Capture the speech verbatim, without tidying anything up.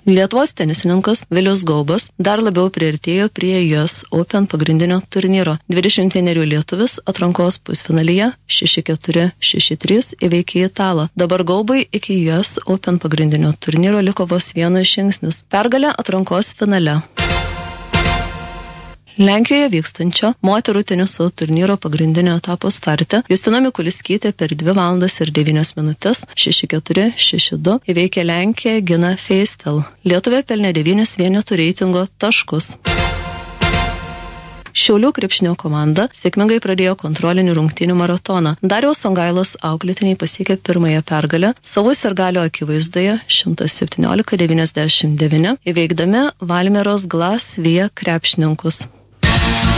Lietuvos tenisininkas Vilius Gaubas dar labiau priartėjo prie U S Open pagrindinio turnyro. dvidešimt vienerių lietuvis atrankos pusfinalyje šeši keturi šeši trys įveikė Italą. Dabar Gaubai iki U S Open pagrindinio turnyro liko vos vienas žingsnis. Pergalė atrankos finale. Lenkijoje vykstančio moterų teniso turnyro pagrindinio etapo starte Justina Mikuliskytė per dvi valandas ir devynias minutės šeši keturi šeši du įveikė Lenkiją Gina Feistel. Lietuvė pelnė devynis vienetų reitingo taškus. Šiaulių krepšinio komanda sėkmingai pradėjo kontrolinį rungtynių maratoną. Dariaus Songailos auklėtiniai pasiekė pirmąją pergalę savo sirgalio akivaizdoje šimtas septyniolika devyniasdešimt devyni įveikdami Valmieros Glas Via krepšininkus.